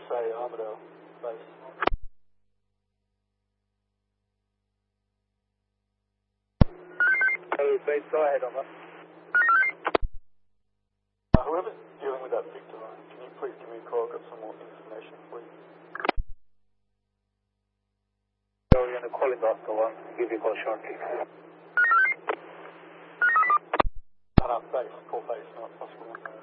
Australia, Armadale base. Hey, base, go ahead on that. Whoever's dealing with that Victor line, can you please give me a call? I've got some more information for you. So we're going to call in Oscar 1, give you a call shortly. Base, call base, not possible.